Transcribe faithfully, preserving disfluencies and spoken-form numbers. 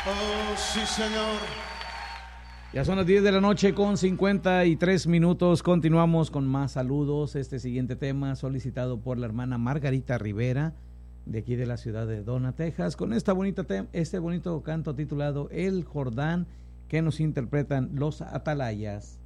Oh, sí, señor. Ya son las diez de la noche con cincuenta y tres minutos. Continuamos con más saludos. Este siguiente tema solicitado por la hermana Margarita Rivera, de aquí de la ciudad de Donna, Texas, con esta bonita tem- este bonito canto titulado El Jordán, que nos interpretan los Atalayas.